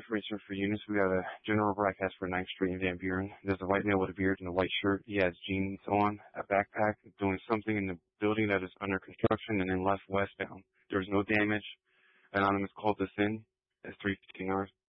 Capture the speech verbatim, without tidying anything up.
information for units. We got a general broadcast for ninth Street in Van Buren. There's a white male with a beard and a white shirt. He has jeans on, a backpack, doing something in the building that is under construction and then left westbound. There's no damage. Anonymous called us in at three fifteen hours.